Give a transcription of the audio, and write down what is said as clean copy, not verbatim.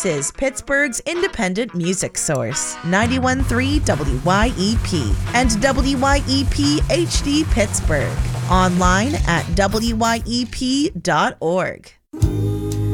is Pittsburgh's independent music source, 91.3 WYEP and WYEP HD Pittsburgh. Online at wyep.org.